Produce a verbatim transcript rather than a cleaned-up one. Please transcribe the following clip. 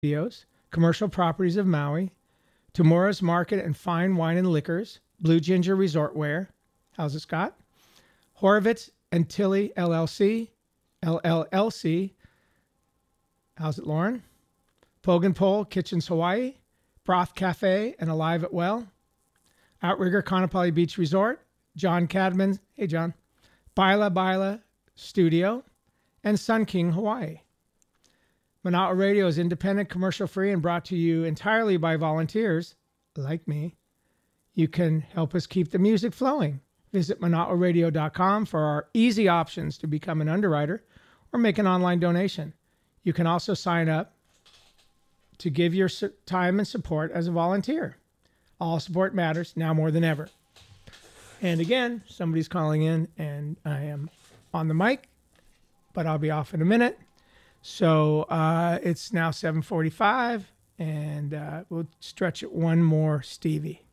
Studios, Commercial Properties of Maui, Tamura's Market and Fine Wine and Liquors, Blue Ginger Resort Wear. How's it, Scott? Horowitz and Tilly L L C, L L L C. How's it, Lauren? Pogan Pole Kitchens Hawaii, Broth Cafe and Alive at Well, Outrigger Kaanapali Beach Resort, John Cadman, hey John, Baila Baila Studio, and Sun King Hawaii. Mana'a Radio is independent, commercial free, and brought to you entirely by volunteers like me. You can help us keep the music flowing. Visit mana'a radio dot com for our easy options to become an underwriter or make an online donation. You can also sign up to give your time and support as a volunteer. All support matters now more than ever. And again, somebody's calling in and I am on the mic, but I'll be off in a minute. So uh, it's now seven forty-five and uh, we'll stretch it one more, Stevie.